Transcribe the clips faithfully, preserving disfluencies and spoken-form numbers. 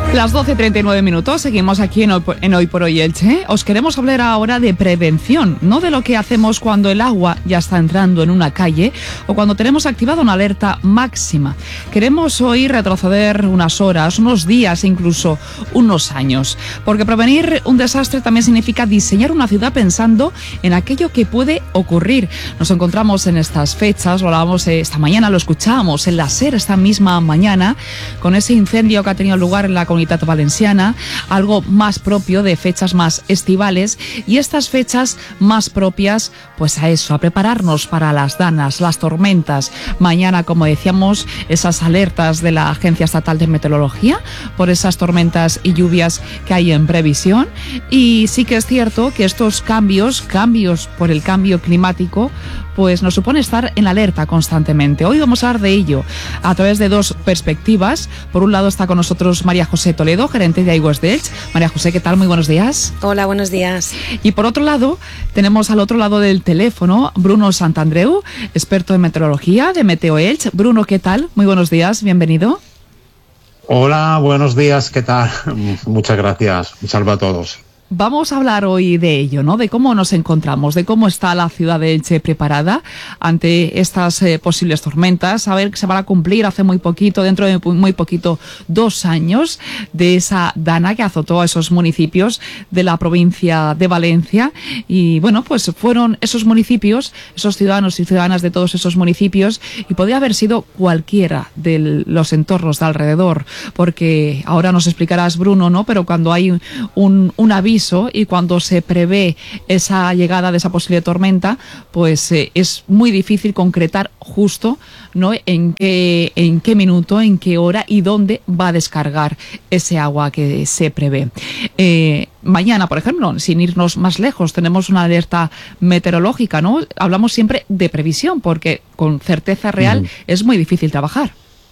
Las doce y treinta y nueve minutos, seguimos aquí en Hoy, por, en Hoy por Hoy Elche. Os queremos hablar ahora de prevención, no de lo que hacemos cuando el agua ya está entrando en una calle o cuando tenemos activada una alerta máxima. Queremos hoy retroceder unas horas, unos días, incluso unos años, porque prevenir un desastre también significa diseñar una ciudad pensando en aquello que puede ocurrir. Nos encontramos en estas fechas, lo hablábamos esta mañana, lo escuchábamos en la SER esta misma mañana, con ese incendio que ha tenido lugar en la Comunidad Valenciana, algo más propio de fechas más estivales, y estas fechas más propias pues a eso, a prepararnos para las danas, las tormentas. Mañana, como decíamos, esas alertas de la Agencia Estatal de Meteorología por esas tormentas y lluvias que hay en previsión, y sí que es cierto que estos cambios, cambios por el cambio climático, pues nos supone estar en alerta constantemente. Hoy vamos a hablar de ello a través de dos perspectivas. Por un lado está con nosotros María José Toledo, gerente de Aigües de Elche. María José, ¿qué tal? Muy buenos días. Hola, buenos días. Y por otro lado, tenemos al otro lado del teléfono Bruno Santandreu, experto en meteorología de Meteo Elche. Bruno, ¿qué tal? Muy buenos días, bienvenido. Hola, buenos días, ¿qué tal? Muchas gracias, un saludo a todos. Vamos a hablar hoy de ello, ¿no? De cómo nos encontramos, de cómo está la ciudad de Elche preparada ante estas eh, posibles tormentas. A ver, que se van a cumplir hace muy poquito, dentro de muy poquito, dos años de esa dana que azotó a esos municipios de la provincia de Valencia. Y bueno, pues fueron esos municipios, esos ciudadanos y ciudadanas de todos esos municipios, y podía haber sido cualquiera de los entornos de alrededor, porque ahora nos explicarás, Bruno, ¿no? Pero cuando hay un, un aviso y cuando se prevé esa llegada de esa posible tormenta, pues eh, es muy difícil concretar justo, ¿no? en qué, en qué minuto, en qué hora y dónde va a descargar ese agua que se prevé. Eh, mañana, por ejemplo, sin irnos más lejos, tenemos una alerta meteorológica, ¿no? Hablamos siempre de previsión, porque con certeza real uh-huh. es muy difícil trabajar.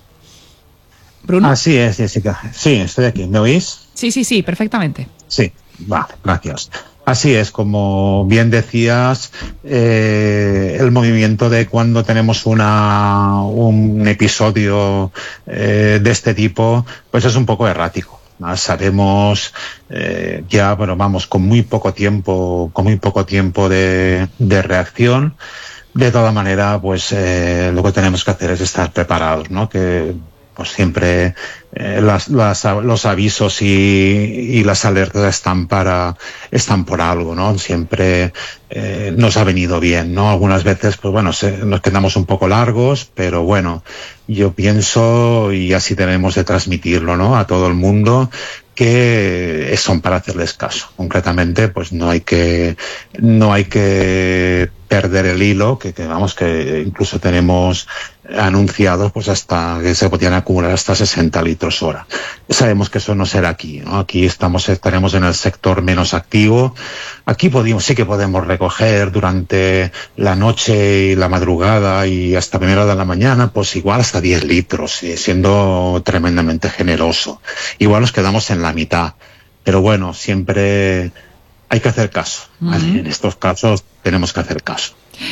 Bruno. Así es, Jessica. Sí, estoy aquí. ¿Me oís? Sí, sí, sí, perfectamente. Sí. Vale, gracias. Así es, como bien decías, eh, el movimiento de cuando tenemos una, un episodio eh, de este tipo, pues es un poco errático, ¿no? Sabemos eh, ya, bueno, vamos con muy poco tiempo, con muy poco tiempo de, de reacción. De toda manera, pues eh, lo que tenemos que hacer es estar preparados, ¿no? Que pues siempre eh, las, las, los avisos y, y las alertas están para están por algo, ¿no? Siempre eh, nos ha venido bien, ¿no? Algunas veces, pues bueno, se, nos quedamos un poco largos, pero bueno, yo pienso, y así tenemos de transmitirlo, ¿no? A todo el mundo, que son para hacerles caso. Concretamente, pues no hay que no hay que perder el hilo, que, que vamos, que incluso tenemos anunciados pues hasta que se podían acumular hasta sesenta litros hora. Sabemos que eso no será aquí, ¿no? Aquí estamos, estaremos en el sector menos activo. Aquí podemos, sí que podemos recoger durante la noche y la madrugada y hasta primera hora de la mañana, pues igual hasta diez litros, ¿sí? Siendo tremendamente generoso. Igual nos quedamos en la mitad. Pero bueno, siempre hay que hacer caso, ¿vale? Uh-huh. En estos casos tenemos que hacer caso.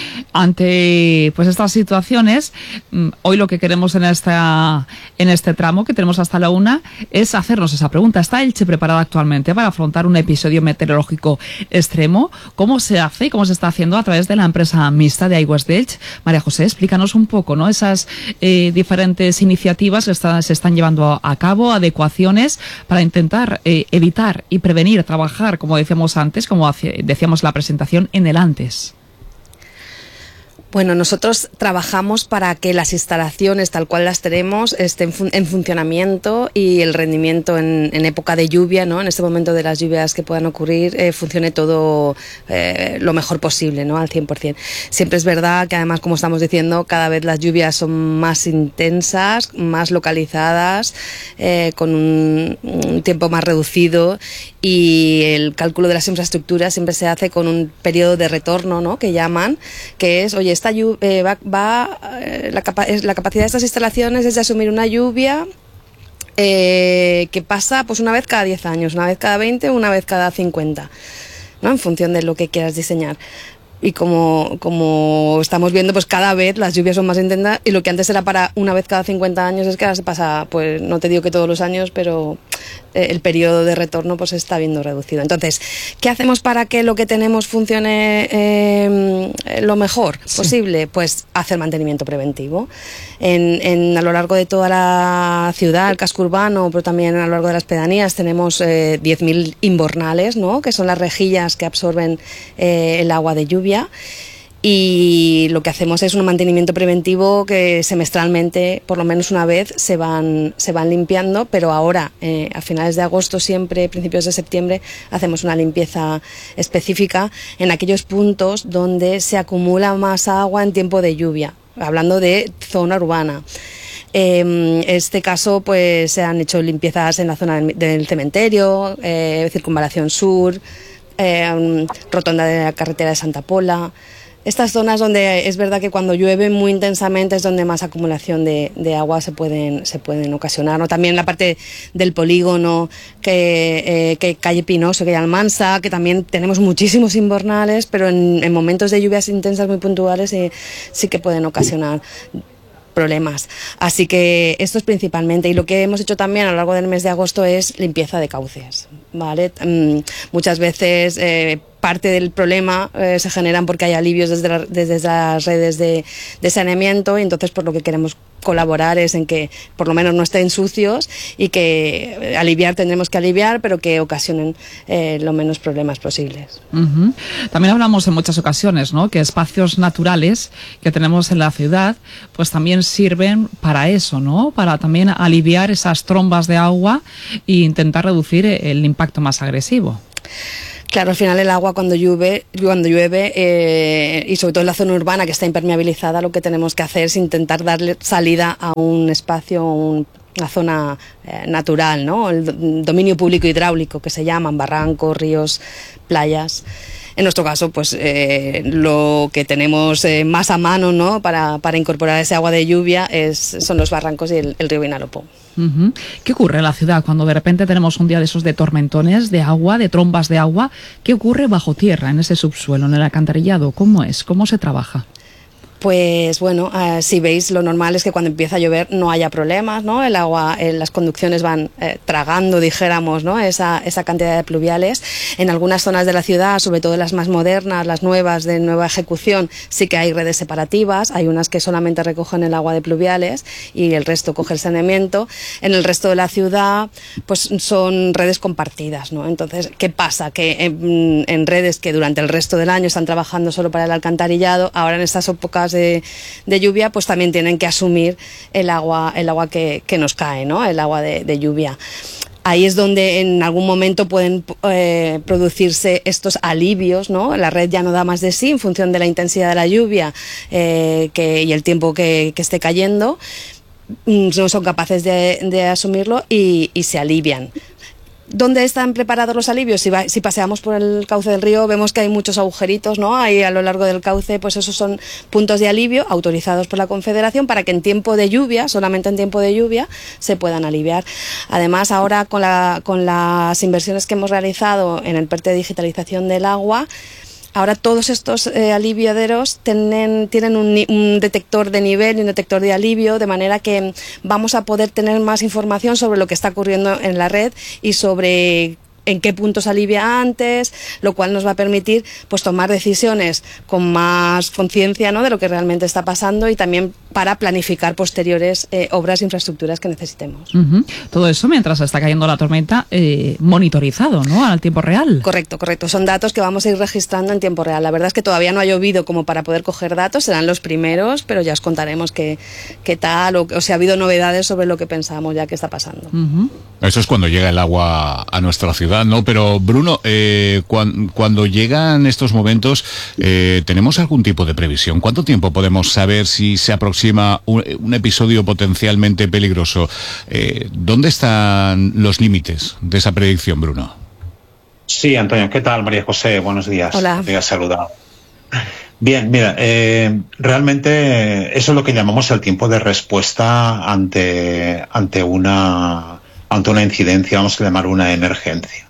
Ante pues estas situaciones, hoy lo que queremos en esta en este tramo que tenemos hasta la una es hacernos esa pregunta. ¿Está Elche preparada actualmente para afrontar un episodio meteorológico extremo? ¿Cómo se hace y cómo se está haciendo a través de la empresa mixta de Aigües de Elche? María José, explícanos un poco, ¿no? Esas eh, diferentes iniciativas que está, se están llevando a cabo, adecuaciones para intentar eh, evitar y prevenir, trabajar, como decíamos antes, como hace, decíamos en la presentación, en el antes. Bueno, nosotros trabajamos para que las instalaciones tal cual las tenemos estén fun- en funcionamiento y el rendimiento en, en época de lluvia, ¿no? En este momento de las lluvias que puedan ocurrir, eh, funcione todo eh, lo mejor posible, ¿no? Al cien por ciento. Siempre es verdad que además, como estamos diciendo, cada vez las lluvias son más intensas, más localizadas, eh, con un, un tiempo más reducido, y el cálculo de las infraestructuras siempre se hace con un periodo de retorno, ¿no? Que llaman, que es, oye, esta lluvia, eh, va, va eh, la, capa- es, la capacidad de estas instalaciones es de asumir una lluvia eh, que pasa pues una vez cada diez años, una vez cada veinte, una vez cada cincuenta, ¿no? En función de lo que quieras diseñar. Y como, como estamos viendo, pues cada vez las lluvias son más intensas, y lo que antes era para una vez cada cincuenta años es que ahora se pasa, pues no te digo que todos los años, pero eh, el periodo de retorno pues se está viendo reducido. Entonces, ¿qué hacemos para que lo que tenemos funcione eh, lo mejor sí. posible? Pues hacer mantenimiento preventivo. En, en, a lo largo de toda la ciudad, el casco urbano, pero también a lo largo de las pedanías, tenemos eh, diez mil invernales, ¿no? Que son las rejillas que absorben eh, el agua de lluvia. Y lo que hacemos es un mantenimiento preventivo que semestralmente, por lo menos una vez, se van, se van limpiando, pero ahora, eh, a finales de agosto siempre, principios de septiembre, hacemos una limpieza específica en aquellos puntos donde se acumula más agua en tiempo de lluvia, hablando de zona urbana. En este caso, pues se han hecho limpiezas en la zona del cementerio, eh, Circunvalación Sur, eh, rotonda de la carretera de Santa Pola. Estas zonas donde es verdad que cuando llueve muy intensamente es donde más acumulación de, de agua se pueden, se pueden ocasionar, ¿no? También la parte del polígono, que, eh, que calle Pinoso, que hay Almansa, que también tenemos muchísimos invernales, pero en, en momentos de lluvias intensas muy puntuales sí, sí que pueden ocasionar problemas. Así que esto es principalmente, y lo que hemos hecho también a lo largo del mes de agosto es limpieza de cauces, ¿vale? Mm, muchas veces eh, parte del problema eh, se generan porque hay alivios desde, la, desde las redes de, de saneamiento, y entonces por lo que queremos colaborar es en que por lo menos no estén sucios y que eh, aliviar tendremos que aliviar, pero que ocasionen eh, lo menos problemas posibles. Uh-huh. También hablamos en muchas ocasiones, ¿no?, que espacios naturales que tenemos en la ciudad pues también sirven para eso, ¿no?, para también aliviar esas trombas de agua e intentar reducir el impacto más agresivo. Claro, al final el agua cuando llueve, cuando llueve eh, y sobre todo en la zona urbana que está impermeabilizada, lo que tenemos que hacer es intentar darle salida a un espacio, un, una zona eh, natural, ¿no? El dominio público hidráulico que se llaman barrancos, ríos, playas. En nuestro caso, pues eh, lo que tenemos eh, más a mano, ¿no?, para, para incorporar ese agua de lluvia es, son los barrancos y el, el río Vinalopó. Uh-huh. ¿Qué ocurre en la ciudad cuando de repente tenemos un día de esos de tormentones de agua, de trombas de agua? ¿Qué ocurre bajo tierra, en ese subsuelo, en el alcantarillado? ¿Cómo es? ¿Cómo se trabaja? Pues bueno, eh, si veis, lo normal es que cuando empieza a llover no haya problemas, ¿no? El agua, eh, las conducciones van eh, tragando, dijéramos, ¿no?, esa, esa cantidad de pluviales. En algunas zonas de la ciudad, sobre todo las más modernas, las nuevas, de nueva ejecución, sí que hay redes separativas. Hay unas que solamente recogen el agua de pluviales y el resto coge el saneamiento. En el resto de la ciudad, pues son redes compartidas, ¿no? Entonces, ¿qué pasa? Que en, en redes que durante el resto del año están trabajando solo para el alcantarillado, ahora en estas épocas De, de lluvia, pues también tienen que asumir el agua, el agua que, que nos cae, ¿no?, el agua de, de lluvia. Ahí es donde en algún momento pueden eh, producirse estos alivios, ¿no? La red ya no da más de sí en función de la intensidad de la lluvia eh, que, y el tiempo que, que esté cayendo. No son capaces de, de asumirlo y, y se alivian. ¿Dónde están preparados los alivios? Si, va, si paseamos por el cauce del río vemos que hay muchos agujeritos, ¿no? Ahí a lo largo del cauce, pues esos son puntos de alivio autorizados por la Confederación para que en tiempo de lluvia, solamente en tiempo de lluvia, se puedan aliviar. Además, ahora con, la, con las inversiones que hemos realizado en el PERTE de digitalización del agua, ahora todos estos eh, aliviaderos tienen, tienen un, un detector de nivel y un detector de alivio, de manera que vamos a poder tener más información sobre lo que está ocurriendo en la red y sobre en qué puntos alivia antes, lo cual nos va a permitir pues tomar decisiones con más conciencia, ¿no?, de lo que realmente está pasando y también para planificar posteriores eh, obras e infraestructuras que necesitemos. Uh-huh. Todo eso mientras está cayendo la tormenta, eh, monitorizado, ¿no?, al tiempo real. Correcto, correcto. Son datos que vamos a ir registrando en tiempo real. La verdad es que todavía no ha llovido como para poder coger datos, serán los primeros, pero ya os contaremos qué, qué tal o, o si ha habido novedades sobre lo que pensamos ya que está pasando. Uh-huh. Eso es cuando llega el agua a nuestra ciudad, ¿no? Pero Bruno, eh, cuan, cuando llegan estos momentos, eh, ¿tenemos algún tipo de previsión? ¿Cuánto tiempo podemos saber si se aproxima un, un episodio potencialmente peligroso? Eh, ¿Dónde están los límites de esa predicción, Bruno? Sí, Antonio, ¿qué tal? María José, buenos días. Hola. Te voy a saludar. Bien, mira, eh, realmente eso es lo que llamamos el tiempo de respuesta ante, ante una ante una incidencia, vamos a llamar una emergencia.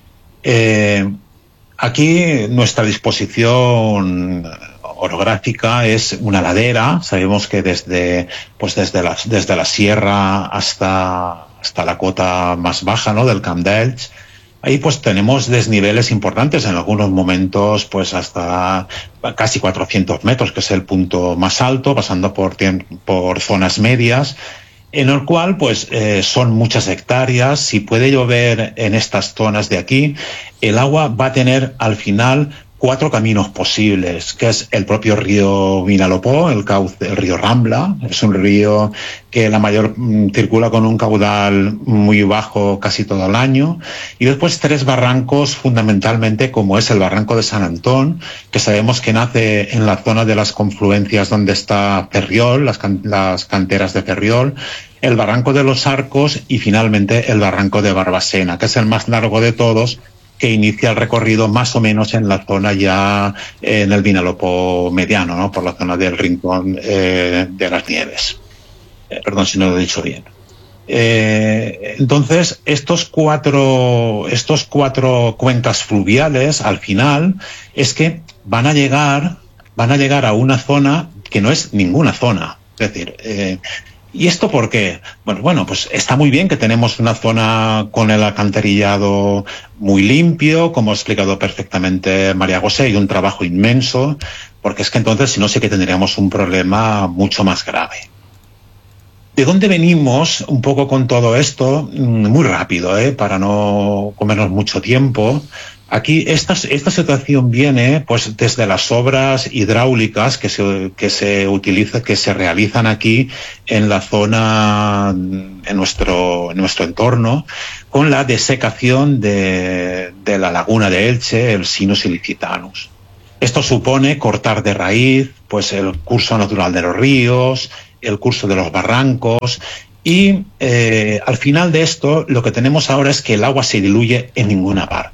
Eh, aquí nuestra disposición orográfica es una ladera. Sabemos que desde pues desde la, desde la sierra hasta hasta la cota más baja, ¿no?, del Camp d'Elx. Ahí pues tenemos desniveles importantes, en algunos momentos pues hasta casi cuatrocientos metros, que es el punto más alto, pasando por, por zonas medias, en el cual pues eh, son muchas hectáreas. Si puede llover en estas zonas de aquí, el agua va a tener al final cuatro caminos posibles, que es el propio río Vinalopó, el cauce, el río Rambla. Es un río que la mayor mm, circula con un caudal muy bajo casi todo el año, y después tres barrancos fundamentalmente, como es el barranco de San Antón, que sabemos que nace en la zona de las confluencias donde está Ferriol, las, can las canteras de Ferriol, el barranco de los Arcos y finalmente el barranco de Barbacena, que es el más largo de todos, que inicia el recorrido más o menos en la zona ya eh, en el Vinalopó mediano, ¿no?, por la zona del Rincón eh, de las Nieves. Eh, perdón si no lo he dicho bien. Eh, entonces, estos cuatro, estos cuatro cuencas fluviales, al final, es que van a llegar, van a llegar a una zona que no es ninguna zona. Es decir, eh, ¿y esto por qué? Bueno, bueno, pues está muy bien que tenemos una zona con el alcantarillado muy limpio, como ha explicado perfectamente María José, y un trabajo inmenso, porque es que entonces si no sí que tendríamos un problema mucho más grave. ¿De dónde venimos un poco con todo esto? Muy rápido, ¿eh?, para no comernos mucho tiempo. Aquí esta, esta situación viene pues desde las obras hidráulicas que se, que se utiliza, que se realizan aquí en la zona, en nuestro, en nuestro entorno, con la desecación de, de la laguna de Elche, el Sinus ilicitanus. Esto supone cortar de raíz pues el curso natural de los ríos, el curso de los barrancos, y eh, al final de esto lo que tenemos ahora es que el agua se diluye en ninguna parte.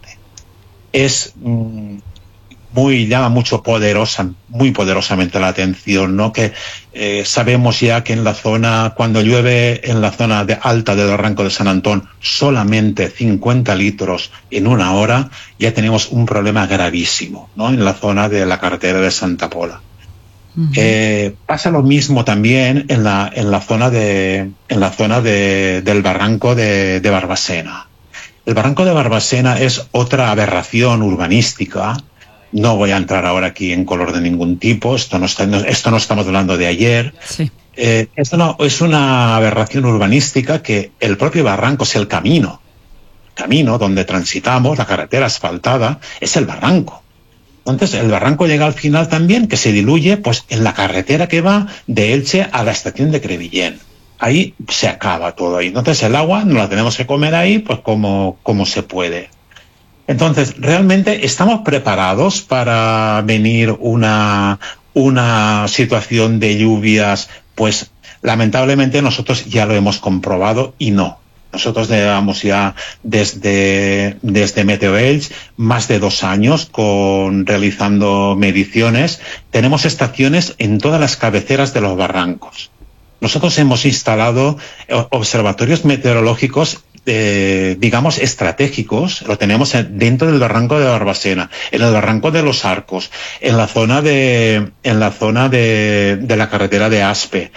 Es mm, muy, llama mucho poderosa, muy poderosamente la atención, ¿no?, que eh, sabemos ya que en la zona, cuando llueve en la zona de alta del barranco de San Antón, solamente cincuenta litros en una hora, ya tenemos un problema gravísimo, ¿no?, en la zona de la carretera de Santa Pola. Uh-huh. Eh, pasa lo mismo también en la, en la zona de, en la zona de, del barranco de, de Barbacena. El barranco de Barbacena es otra aberración urbanística. No voy a entrar ahora aquí en color de ningún tipo. Esto no, está, no, esto no estamos hablando de ayer. Sí. Eh, esto no, es una aberración urbanística que el propio barranco es el camino. El camino donde transitamos, la carretera asfaltada, es el barranco. Entonces, el barranco llega al final también, que se diluye pues en la carretera que va de Elche a la estación de Crevillent. Ahí se acaba todo ahí. Entonces el agua nos la tenemos que comer ahí pues como, como se puede. Entonces, ¿realmente estamos preparados para venir una, una situación de lluvias? Pues lamentablemente nosotros ya lo hemos comprobado y no. Nosotros llevamos ya desde, desde Meteoelch más de dos años con, realizando mediciones. Tenemos estaciones en todas las cabeceras de los barrancos. Nosotros hemos instalado observatorios meteorológicos, eh, digamos, estratégicos. Lo tenemos dentro del barranco de Barbacena, en el barranco de los Arcos, en la zona de, en la zona de, de la carretera de Aspe,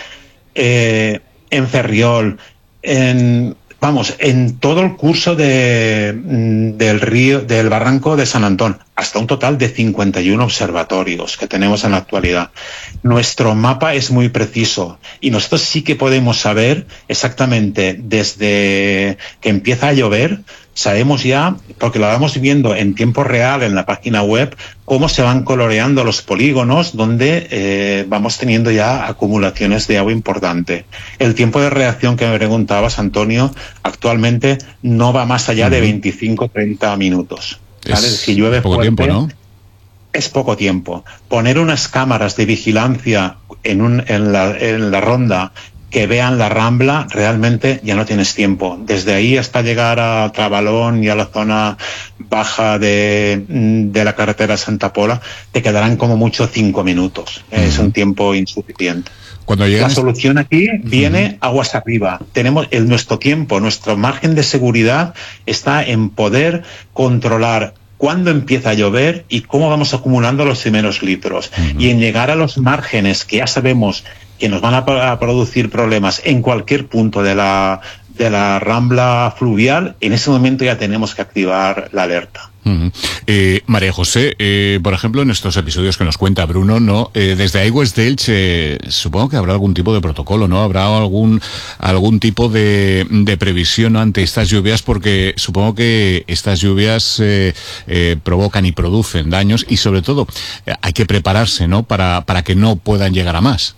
eh, en Ferriol, en, vamos, en todo el curso de, del río, del barranco de San Antón, hasta un total de cincuenta y uno observatorios que tenemos en la actualidad. Nuestro mapa es muy preciso y nosotros sí que podemos saber exactamente desde que empieza a llover, sabemos ya, porque lo vamos viendo en tiempo real en la página web, cómo se van coloreando los polígonos donde eh, vamos teniendo ya acumulaciones de agua importante. El tiempo de reacción que me preguntabas, Antonio, actualmente no va más allá de veinticinco a treinta minutos. ¿Vale? Es si llueve poco fuerte, tiempo, ¿no? Es poco tiempo. Poner unas cámaras de vigilancia en, un, en, la, en la ronda que vean la Rambla, realmente ya no tienes tiempo. Desde ahí hasta llegar a Trabalón y a la zona baja de, de la carretera Santa Pola, te quedarán como mucho cinco minutos. Uh-huh. Es un tiempo insuficiente. Cuando llegas... La solución aquí viene uh-huh. aguas arriba. Tenemos el, nuestro tiempo, nuestro margen de seguridad está en poder controlar cuándo empieza a llover y cómo vamos acumulando los primeros litros. Uh-huh. Y en llegar a los márgenes que ya sabemos que nos van a, a producir problemas en cualquier punto de la, de la rambla fluvial, en ese momento ya tenemos que activar la alerta. Uh-huh. eh, María José, eh, por ejemplo, en estos episodios que nos cuenta Bruno, ¿no? Eh, desde aigües de Elche, eh, supongo que habrá algún tipo de protocolo, ¿no? Habrá algún algún tipo de, de previsión, ¿no?, ante estas lluvias, porque supongo que estas lluvias eh, eh, provocan y producen daños y, sobre todo, eh, hay que prepararse, ¿no?, para, para que no puedan llegar a más.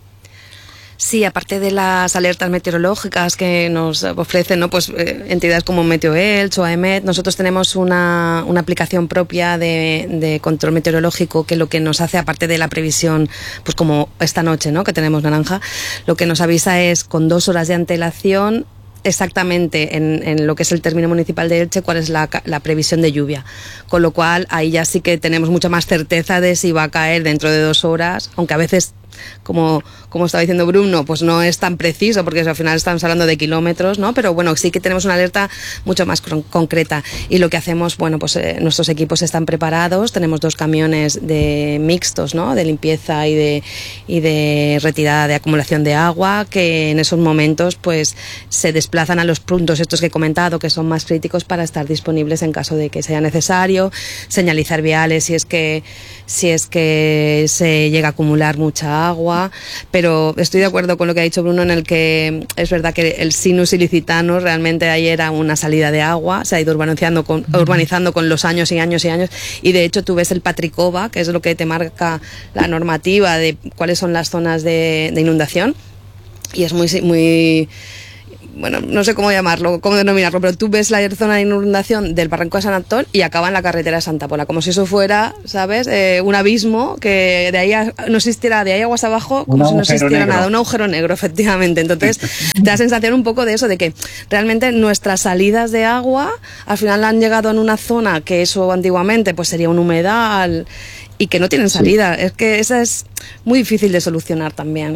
Sí, aparte de las alertas meteorológicas que nos ofrecen, ¿no?, pues eh, entidades como Meteoelch o AEMET, nosotros tenemos una, una aplicación propia de, de control meteorológico que lo que nos hace, aparte de la previsión, pues como esta noche, ¿no?, que tenemos naranja, lo que nos avisa es con dos horas de antelación exactamente en, en lo que es el término municipal de Elche cuál es la, la previsión de lluvia, con lo cual ahí ya sí que tenemos mucha más certeza de si va a caer dentro de dos horas, aunque a veces, como, como estaba diciendo Bruno, pues no es tan preciso porque al final estamos hablando de kilómetros, ¿no? Pero bueno, sí que tenemos una alerta mucho más con, concreta, y lo que hacemos, bueno, pues eh, nuestros equipos están preparados, tenemos dos camiones de mixtos, ¿no?, de limpieza y de, y de retirada de acumulación de agua, que en esos momentos pues se desplazan a los puntos estos que he comentado, que son más críticos, para estar disponibles en caso de que sea necesario, señalizar viales si es que, si es que se llega a acumular mucha agua, pero estoy de acuerdo con lo que ha dicho Bruno en el que es verdad que el sinus ilicitano realmente ahí era una salida de agua, se ha ido urbanizando con, urbanizando con los años y años y años, y de hecho tú ves el Patricova, que es lo que te marca la normativa de cuáles son las zonas de, de inundación, y es muy, muy bueno, no sé cómo llamarlo, cómo denominarlo, pero tú ves la zona de inundación del barranco de San Antón y acaba en la carretera de Santa Pola, como si eso fuera, ¿sabes?, eh, un abismo, que de ahí a, no existiera, de ahí aguas abajo, como un si no existiera negro. Nada, un agujero negro, efectivamente. Entonces, te da sensación un poco de eso, de que realmente nuestras salidas de agua al final han llegado en una zona que eso antiguamente pues sería un humedal y que no tienen salida. Sí. Es que esa es muy difícil de solucionar también.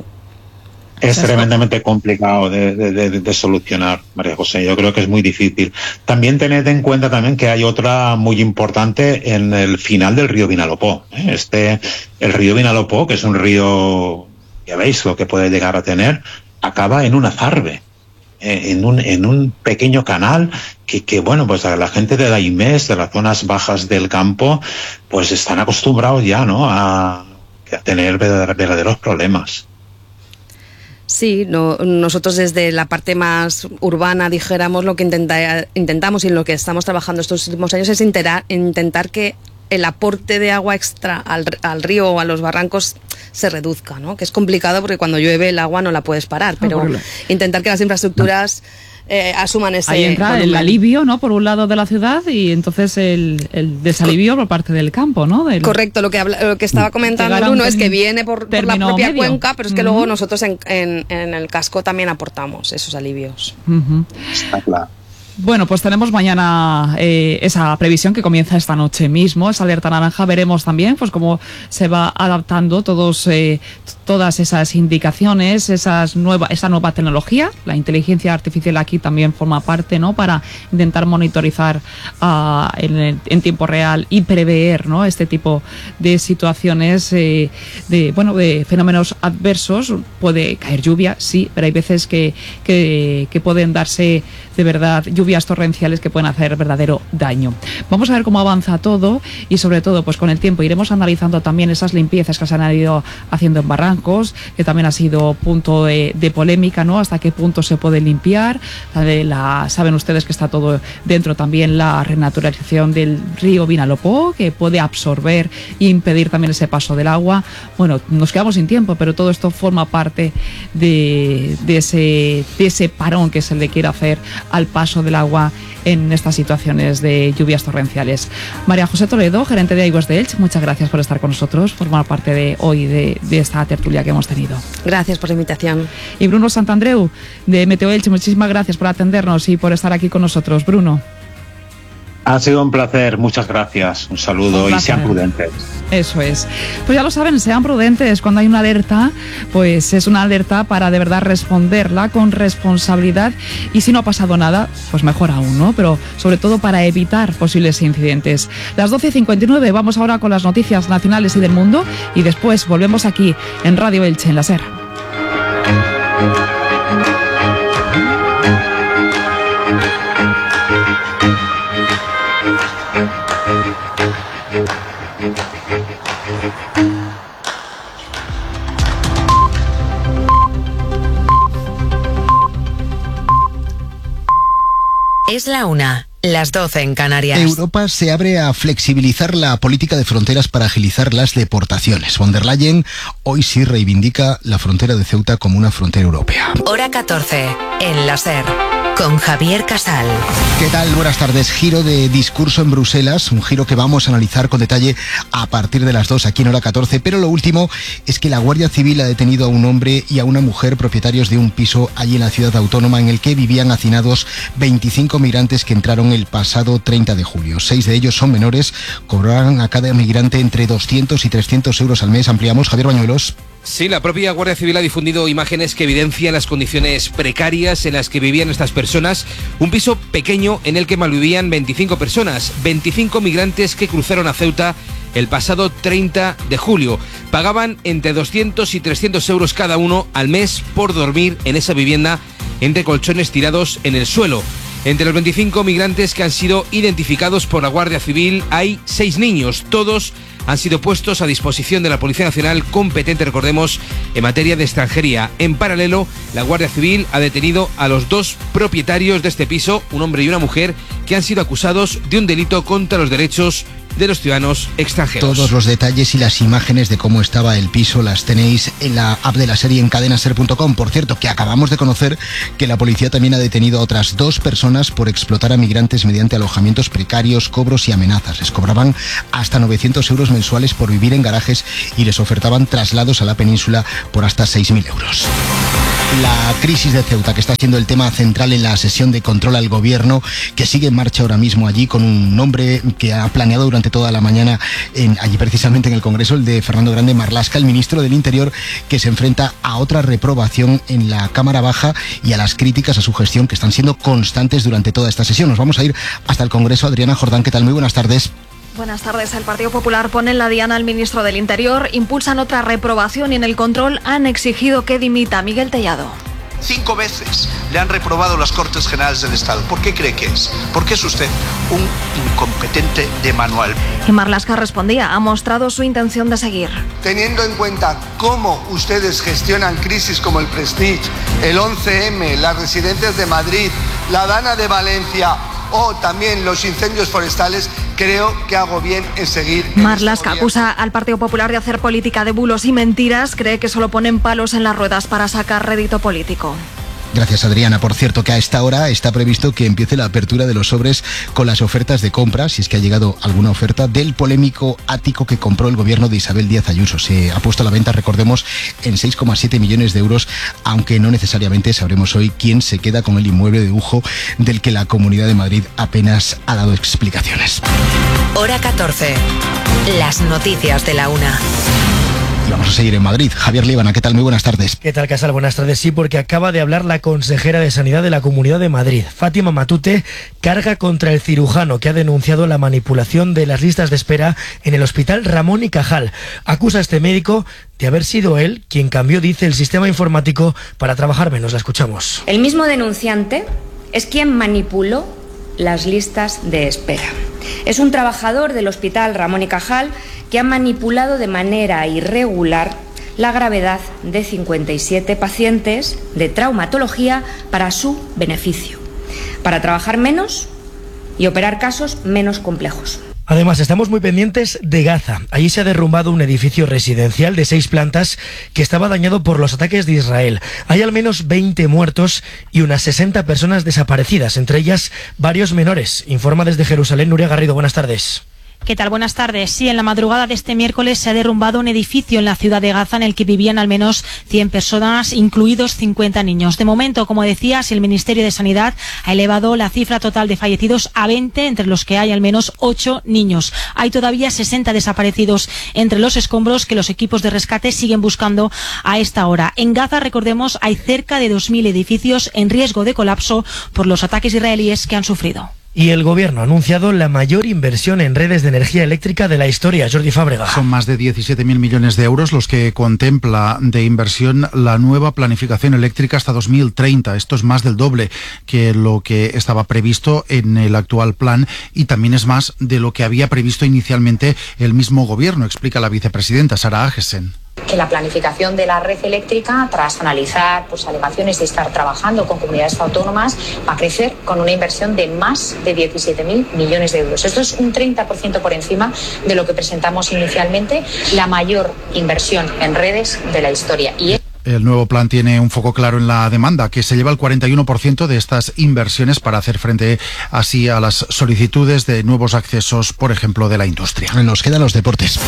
Es tremendamente complicado de, de, de, de solucionar, María José. Yo creo que es muy difícil. También tened en cuenta también que hay otra muy importante en el final del río Vinalopó. ¿eh? Este, el río Vinalopó, que es un río, ya veis lo que puede llegar a tener, acaba en un azarbe, eh, en un, en un pequeño canal que, que bueno, pues a la gente de Daimés, de las zonas bajas del campo, pues están acostumbrados ya, ¿no?, a, a tener verdaderos problemas. Sí, no, nosotros desde la parte más urbana, dijéramos, lo que intenta, intentamos y en lo que estamos trabajando estos últimos años es intera, intentar que el aporte de agua extra al, al río o a los barrancos se reduzca, ¿no? Que es complicado porque cuando llueve el agua no la puedes parar, pero oh, intentar que las infraestructuras eh, asuman ese Ahí entra volumen. El alivio, ¿no?, por un lado de la ciudad, y entonces el, el desalivio por parte del campo, ¿no? Del... Correcto, lo que, habla, lo que estaba comentando Bruno es que viene por, por la propia medio. cuenca, pero es que uh-huh. luego nosotros en, en, en el casco también aportamos esos alivios. Uh-huh. Está claro. Bueno, pues tenemos mañana eh, esa previsión que comienza esta noche mismo, esa alerta naranja. Veremos también pues cómo se va adaptando todos eh, todas esas indicaciones, esas nueva, esa nueva tecnología. La inteligencia artificial aquí también forma parte, ¿no?, para intentar monitorizar uh, en, en tiempo real y prever, ¿no?, este tipo de situaciones, eh, de bueno, de fenómenos adversos. Puede caer lluvia, sí, pero hay veces que, que, que pueden darse de verdad lluvias torrenciales que pueden hacer verdadero daño. Vamos a ver cómo avanza todo y sobre todo pues con el tiempo iremos analizando también esas limpiezas que se han ido haciendo en barrancos, que también ha sido punto de, de polémica, ¿no? Hasta qué punto se puede limpiar. La, la, saben ustedes que está todo dentro también la renaturalización del río Vinalopó, que puede absorber e impedir también ese paso del agua. Bueno, nos quedamos sin tiempo, pero todo esto forma parte de, de, ese, de ese parón que se le quiere hacer al paso del agua en estas situaciones de lluvias torrenciales. María José Toledo, gerente de Aigües de Elche, muchas gracias por estar con nosotros, formar parte de hoy de, de esta tertulia que hemos tenido. Gracias por la invitación. Y Bruno Santandreu, de Meteo Elche, muchísimas gracias por atendernos y por estar aquí con nosotros. Bruno. Ha sido un placer, muchas gracias, un saludo un y sean prudentes. Eso es. Pues ya lo saben, sean prudentes. Cuando hay una alerta, pues es una alerta para de verdad responderla con responsabilidad, y si no ha pasado nada, pues mejor aún, ¿no? Pero sobre todo para evitar posibles incidentes. Las doce y cincuenta y nueve, vamos ahora con las noticias nacionales y del mundo, y después volvemos aquí en Radio Elche, en la SER. Es la una, las doce en Canarias. Europa se abre a flexibilizar la política de fronteras para agilizar las deportaciones. Von der Leyen hoy sí reivindica la frontera de Ceuta como una frontera europea. Hora catorce, en la SER, con Javier Casal. ¿Qué tal? Buenas tardes. Giro de discurso en Bruselas, un giro que vamos a analizar con detalle a partir de las dos aquí en Hora catorce, pero lo último es que la Guardia Civil ha detenido a un hombre y a una mujer propietarios de un piso allí en la ciudad autónoma en el que vivían hacinados veinticinco migrantes que entraron el pasado treinta de julio. Seis de ellos son menores, cobrarán a cada migrante entre doscientos y trescientos euros al mes. Ampliamos, Javier Bañuelos. Sí, la propia Guardia Civil ha difundido imágenes que evidencian las condiciones precarias en las que vivían estas personas. Un piso pequeño en el que malvivían veinticinco personas, veinticinco migrantes que cruzaron a Ceuta el pasado treinta de julio. Pagaban entre doscientos y trescientos euros cada uno al mes por dormir en esa vivienda entre colchones tirados en el suelo. Entre los veinticinco migrantes que han sido identificados por la Guardia Civil hay seis niños, todos han sido puestos a disposición de la Policía Nacional, competente, recordemos, en materia de extranjería. En paralelo, la Guardia Civil ha detenido a los dos propietarios de este piso, un hombre y una mujer, que han sido acusados de un delito contra los derechos de los ciudadanos extranjeros. Todos los detalles y las imágenes de cómo estaba el piso las tenéis en la app de la serie en cadena ser punto com. Por cierto, que acabamos de conocer que la policía también ha detenido a otras dos personas por explotar a migrantes mediante alojamientos precarios, cobros y amenazas. Les cobraban hasta novecientos euros mensuales por vivir en garajes y les ofertaban traslados a la península por hasta seis mil euros. La crisis de Ceuta, que está siendo el tema central en la sesión de control al gobierno, que sigue en marcha ahora mismo allí con un nombre que ha planeado durante toda la mañana en, allí precisamente en el Congreso, el de Fernando Grande Marlaska, el ministro del Interior, que se enfrenta a otra reprobación en la Cámara Baja y a las críticas a su gestión que están siendo constantes durante toda esta sesión. Nos vamos a ir hasta el Congreso. Adriana Jordán, ¿qué tal? Muy buenas tardes. Buenas tardes. El Partido Popular pone en la diana al ministro del Interior, impulsan otra reprobación y en el control han exigido que dimita. Miguel Tellado. Cinco veces le han reprobado las Cortes Generales del Estado. ¿Por qué cree que es? Porque es usted un incompetente de manual. Y Marlaska respondía, ha mostrado su intención de seguir. Teniendo en cuenta cómo ustedes gestionan crisis como el Prestige, el once eme, las residencias de Madrid, la Dana de Valencia o también los incendios forestales, creo que hago bien en seguir. Marlaska acusa al Partido Popular de hacer política de bulos y mentiras. Cree que solo ponen palos en las ruedas para sacar rédito político. Gracias, Adriana. Por cierto, que a esta hora está previsto que empiece la apertura de los sobres con las ofertas de compra, si es que ha llegado alguna oferta, del polémico ático que compró el gobierno de Isabel Díaz Ayuso. Se ha puesto a la venta, recordemos, en seis coma siete millones de euros, aunque no necesariamente sabremos hoy quién se queda con el inmueble de lujo del que la Comunidad de Madrid apenas ha dado explicaciones. Hora catorce. Las noticias de la una. Y vamos a seguir en Madrid. Javier Líbana, ¿qué tal? Muy buenas tardes. ¿Qué tal, Casal? Buenas tardes. Sí, porque acaba de hablar la consejera de Sanidad de la Comunidad de Madrid. Fátima Matute carga contra el cirujano que ha denunciado la manipulación de las listas de espera en el Hospital Ramón y Cajal. Acusa a este médico de haber sido él quien cambió, dice, el sistema informático para trabajar menos. La escuchamos. El mismo denunciante es quien manipuló las listas de espera. Es un trabajador del Hospital Ramón y Cajal que ha manipulado de manera irregular la gravedad de cincuenta y siete pacientes de traumatología para su beneficio, para trabajar menos y operar casos menos complejos. Además, estamos muy pendientes de Gaza. Allí se ha derrumbado un edificio residencial de seis plantas que estaba dañado por los ataques de Israel. Hay al menos veinte muertos y unas sesenta personas desaparecidas, entre ellas varios menores. Informa desde Jerusalén Nuria Garrido. Buenas tardes. ¿Qué tal? Buenas tardes. Sí, en la madrugada de este miércoles se ha derrumbado un edificio en la ciudad de Gaza en el que vivían al menos cien personas, incluidos cincuenta niños. De momento, como decías, el Ministerio de Sanidad ha elevado la cifra total de fallecidos a veinte, entre los que hay al menos ocho niños. Hay todavía sesenta desaparecidos entre los escombros que los equipos de rescate siguen buscando a esta hora. En Gaza, recordemos, hay cerca de dos mil edificios en riesgo de colapso por los ataques israelíes que han sufrido. Y el Gobierno ha anunciado la mayor inversión en redes de energía eléctrica de la historia. Jordi Fábrega. Son más de diecisiete mil millones de euros los que contempla de inversión la nueva planificación eléctrica hasta dos mil treinta. Esto es más del doble que lo que estaba previsto en el actual plan y también es más de lo que había previsto inicialmente el mismo Gobierno, explica la vicepresidenta Sara Agesen. que la planificación de la red eléctrica, tras analizar pues, alegaciones y estar trabajando con comunidades autónomas, va a crecer con una inversión de más de diecisiete mil millones de euros. Esto es un treinta por ciento por encima de lo que presentamos inicialmente, la mayor inversión en redes de la historia. Y el nuevo plan tiene un foco claro en la demanda, que se lleva el cuarenta y uno por ciento de estas inversiones para hacer frente así a las solicitudes de nuevos accesos, por ejemplo, de la industria. Nos quedan los deportes.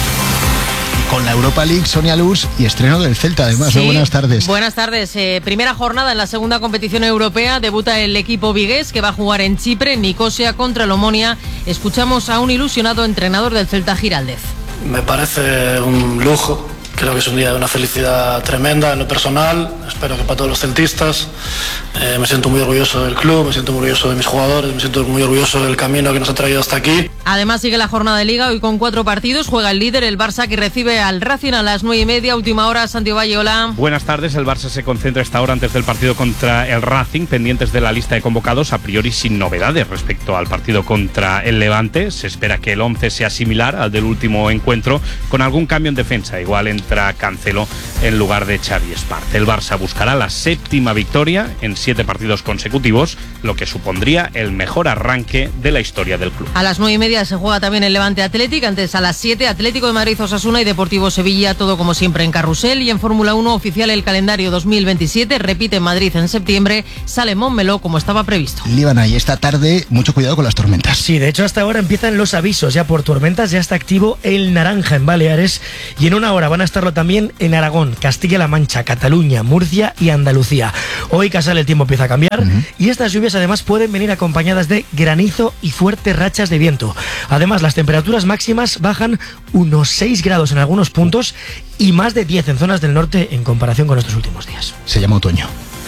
Con la Europa League, Sonia Luz, y estreno del Celta, además. Sí, buenas tardes. Buenas tardes. Eh, primera jornada en la segunda competición europea. Debuta el equipo vigués, que va a jugar en Chipre, en Nicosia, contra el Omonia. Escuchamos a un ilusionado entrenador del Celta, Giraldez. Me parece un lujo. Creo que es un día de una felicidad tremenda en lo personal, espero que para todos los celtistas. Eh, me siento muy orgulloso del club, me siento muy orgulloso de mis jugadores, me siento muy orgulloso del camino que nos ha traído hasta aquí. Además sigue la jornada de Liga, hoy con cuatro partidos. Juega el líder, el Barça, que recibe al Racing a las nueve y media, última hora. Santi Valle, hola. Buenas tardes, el Barça se concentra esta hora antes del partido contra el Racing, pendientes de la lista de convocados, a priori sin novedades respecto al partido contra el Levante. Se espera que el once sea similar al del último encuentro, con algún cambio en defensa, igual entra Cancelo en lugar de Xavi Espart. El Barça buscará la séptima victoria en siete partidos consecutivos, lo que supondría el mejor arranque de la historia del club. A las nueve y media se juega también el Levante Athletic, antes a las siete Atlético de Madrid Osasuna y Deportivo Sevilla, todo como siempre en carrusel. Y en Fórmula uno oficial el calendario dos mil veintisiete, repite en Madrid en septiembre, sale Montmeló como estaba previsto. Líbana, y esta tarde mucho cuidado con las tormentas. Sí, de hecho hasta ahora empiezan los avisos ya por tormentas, ya está activo el naranja en Baleares y en una hora van a estarlo también en Aragón, Castilla-La Mancha, Cataluña, Murcia y Andalucía. Hoy Casal el tiempo empieza a cambiar uh-huh. y estas lluvias además pueden venir acompañadas de granizo y fuertes rachas de viento. Además las temperaturas máximas bajan unos seis grados en algunos puntos y más de diez en zonas del norte en comparación con estos últimos días. Se llama otoño.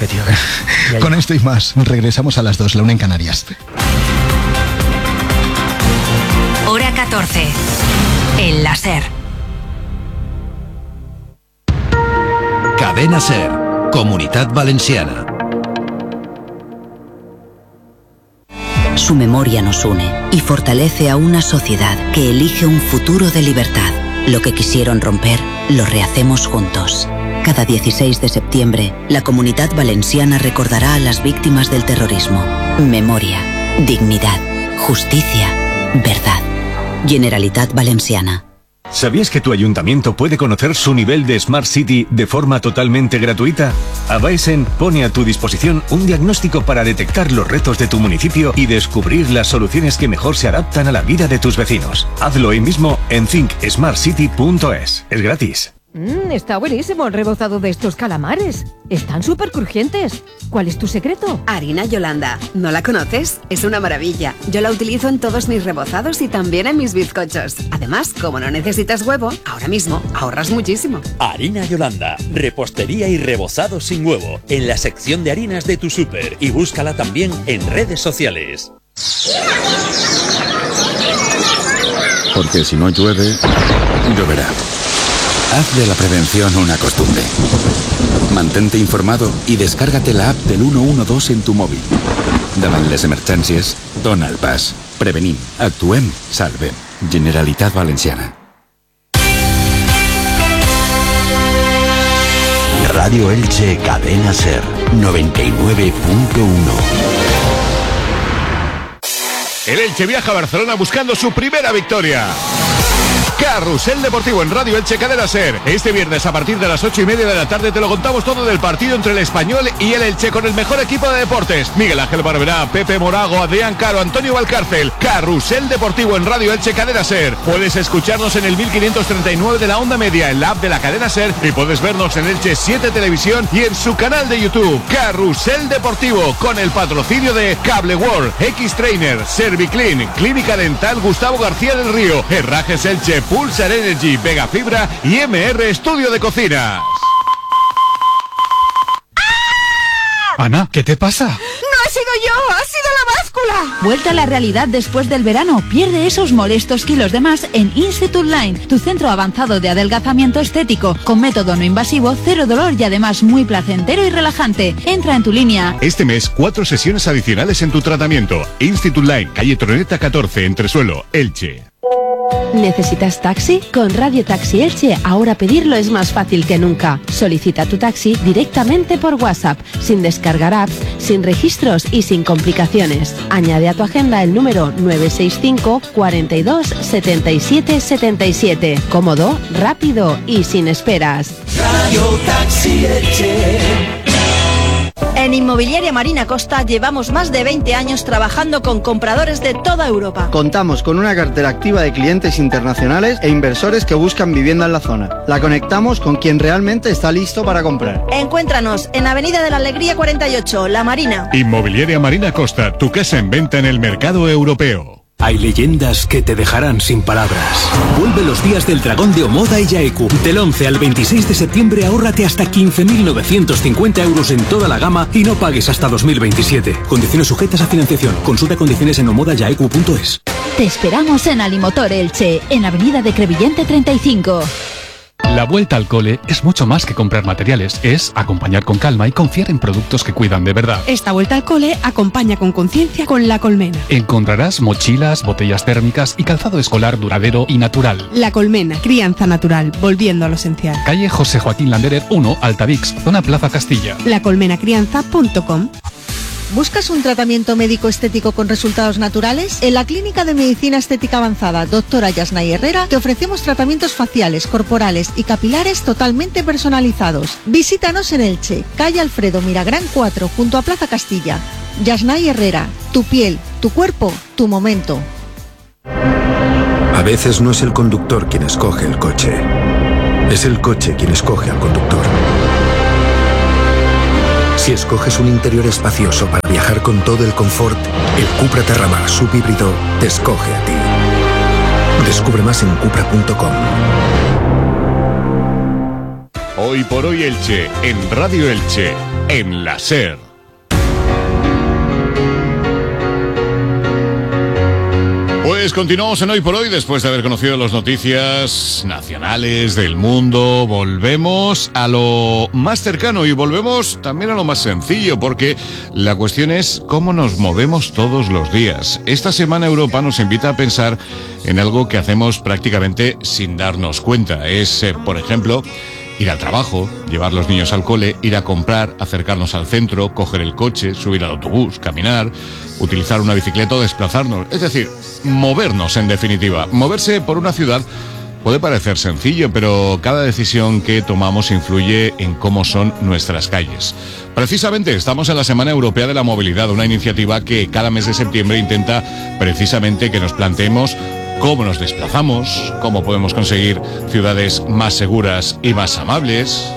Con esto y más, regresamos a las dos, la una en Canarias. Hora catorce. El láser. Cadena SER, Comunitat Valenciana. Su memoria nos une y fortalece a una sociedad que elige un futuro de libertad. Lo que quisieron romper, lo rehacemos juntos. Cada dieciséis de septiembre, la Comunitat Valenciana recordará a las víctimas del terrorismo. Memoria, dignidad, justicia, verdad. Generalitat Valenciana. ¿Sabías que tu ayuntamiento puede conocer su nivel de Smart City de forma totalmente gratuita? Avaesen pone a tu disposición un diagnóstico para detectar los retos de tu municipio y descubrir las soluciones que mejor se adaptan a la vida de tus vecinos. Hazlo hoy mismo en think smart city punto es. Es gratis. Mmm, está buenísimo el rebozado de estos calamares. Están súper crujientes. ¿Cuál es tu secreto? Harina Yolanda. ¿No la conoces? Es una maravilla. Yo la utilizo en todos mis rebozados y también en mis bizcochos. Además, como no necesitas huevo, ahora mismo ahorras muchísimo. Harina Yolanda. Repostería y rebozado sin huevo. En la sección de harinas de tu súper. Y búscala también en redes sociales. Porque si no llueve, lloverá. Haz de la prevención una costumbre. Mantente informado y descárgate la app del uno uno dos en tu móvil. Davant les emergències, dona el pas. Prevenim, actuem, salvem. Generalitat Valenciana. Radio Elche, Cadena SER, noventa y nueve punto uno. El Elche viaja a Barcelona buscando su primera victoria. Carrusel Deportivo en Radio Elche, Cadena SER. Este viernes a partir de las ocho y media de la tarde te lo contamos todo del partido entre el Español y el Elche con el mejor equipo de deportes. Miguel Ángel Barberá, Pepe Morago, Adrián Caro, Antonio Valcárcel. Carrusel Deportivo en Radio Elche, Cadena SER. Puedes escucharnos en el mil quinientos treinta y nueve de la onda media, en la app de la Cadena SER, y puedes vernos en Elche siete Televisión y en su canal de YouTube. Carrusel Deportivo con el patrocinio de Cable World, X-Trainer, Serviclean, Clínica Dental Gustavo García del Río, Herrajes Elche, Pulsar Energy, Vega Fibra y M R Estudio de Cocina. Ana, ¿qué te pasa? ¡No he sido yo! ¡Ha sido la báscula! Vuelta a la realidad después del verano. Pierde esos molestos kilos de más en Institute Line, tu centro avanzado de adelgazamiento estético, con método no invasivo, cero dolor y además muy placentero y relajante. Entra en tu línea. Este mes, cuatro sesiones adicionales en tu tratamiento. Institute Line, calle Troneta catorce, Entresuelo, Elche. ¿Necesitas taxi? Con Radio Taxi Elche ahora pedirlo es más fácil que nunca. Solicita tu taxi directamente por WhatsApp, sin descargar apps, sin registros y sin complicaciones. Añade a tu agenda el número nueve seis cinco, cuarenta y dos, setenta y siete, setenta y siete. Cómodo, rápido y sin esperas. Radio Taxi Elche. En Inmobiliaria Marina Costa llevamos más de veinte años trabajando con compradores de toda Europa. Contamos con una cartera activa de clientes internacionales e inversores que buscan vivienda en la zona. La conectamos con quien realmente está listo para comprar. Encuéntranos en Avenida de la Alegría cuarenta y ocho, La Marina. Inmobiliaria Marina Costa, tu casa en venta en el mercado europeo. Hay leyendas que te dejarán sin palabras. Vuelve los días del dragón de Omoda y Yaeku. Del once al veintiséis de septiembre ahórrate hasta quince mil novecientos cincuenta euros en toda la gama y no pagues hasta dos mil veintisiete. Condiciones sujetas a financiación. Consulta condiciones en omoda yaeku punto es. Te esperamos en Alimotor Elche, en Avenida de Crevillente treinta y cinco. La vuelta al cole es mucho más que comprar materiales, es acompañar con calma y confiar en productos que cuidan de verdad. Esta vuelta al cole acompaña con conciencia con La Colmena. Encontrarás mochilas, botellas térmicas y calzado escolar duradero y natural. La Colmena, crianza natural, volviendo a lo esencial. Calle José Joaquín Landerer uno, Altavix, zona Plaza Castilla. la colmena crianza punto com. ¿Buscas un tratamiento médico estético con resultados naturales? En la Clínica de Medicina Estética Avanzada Doctora Yasnay Herrera te ofrecemos tratamientos faciales, corporales y capilares totalmente personalizados. Visítanos en Elche, calle Alfredo Miragrán cuatro, junto a Plaza Castilla. Yasnay Herrera, tu piel, tu cuerpo, tu momento. A veces no es el conductor quien escoge el coche, es el coche quien escoge al conductor. Si escoges un interior espacioso para viajar con todo el confort, el Cupra Terramar subhíbrido te escoge a ti. Descubre más en cupra punto com. Hoy por hoy Elche, en Radio Elche, en la SER. Pues continuamos en Hoy por Hoy, después de haber conocido las noticias nacionales del mundo. Volvemos a lo más cercano y volvemos también a lo más sencillo, porque la cuestión es cómo nos movemos todos los días. Esta semana Europa nos invita a pensar en algo que hacemos prácticamente sin darnos cuenta. Es, eh, por ejemplo, ir al trabajo, llevar los niños al cole, ir a comprar, acercarnos al centro, coger el coche, subir al autobús, caminar, utilizar una bicicleta o desplazarnos. Es decir, movernos en definitiva. Moverse por una ciudad puede parecer sencillo, pero cada decisión que tomamos influye en cómo son nuestras calles. Precisamente estamos en la Semana Europea de la Movilidad, una iniciativa que cada mes de septiembre intenta precisamente que nos planteemos cómo nos desplazamos, cómo podemos conseguir ciudades más seguras y más amables.